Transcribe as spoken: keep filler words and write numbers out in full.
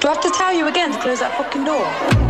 I have to tell you again to close that fucking door?